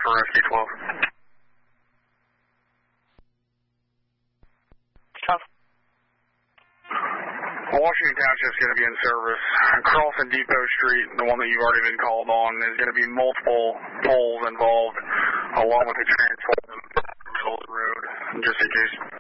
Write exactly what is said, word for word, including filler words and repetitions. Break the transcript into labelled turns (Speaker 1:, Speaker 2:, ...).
Speaker 1: for Rescue twelve.
Speaker 2: twelve.
Speaker 1: Washington Township is going to be in service. Crossing Depot Street, the one that you've already been called on, there's going to be multiple poles involved, along with a transformer in the middle of the road, just in case